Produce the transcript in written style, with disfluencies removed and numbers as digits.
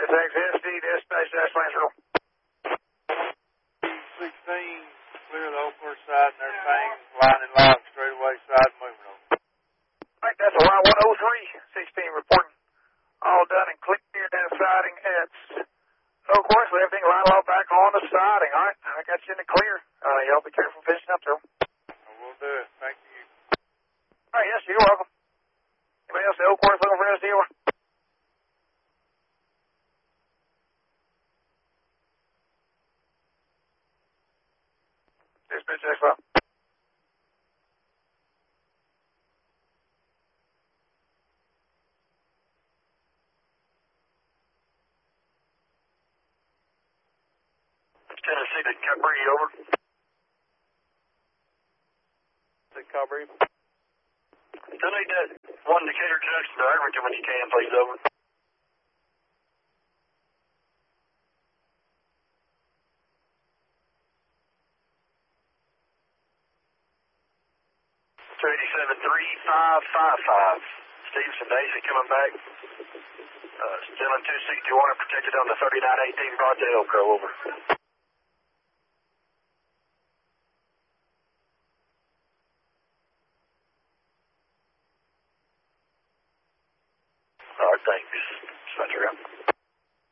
XSD, dispatch dash Lansville. 16, clear the Oakwood side and everything, lining log, straightaway side, moving over. Right, that's a Y103, 16 reporting. All done and cleared that siding at Oakwood, so everything line log back on the siding. All right, I got you in the clear. Y'all be careful finishing up there. I will do it, thank you. All right, yes, you're welcome. Anybody else at Oakwood looking for us, dealer? Dispatch X-File. Tennessee to Cabri, over. To Cabri. Still need that one Decatur Junction to Irvington when you can, please, over. $287-3555. Stevenson Daisy coming back. Still in 261 and protected on the 3918 Broadway Elk Grove, over. All right, thanks. Dispatcher out.